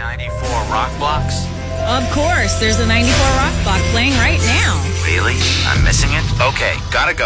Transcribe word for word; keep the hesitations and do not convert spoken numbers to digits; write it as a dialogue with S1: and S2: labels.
S1: ninety-four Rock Blocks?
S2: Of course, there's a ninety-four Rock Block playing right now.
S1: Really? I'm missing it? Okay, gotta go.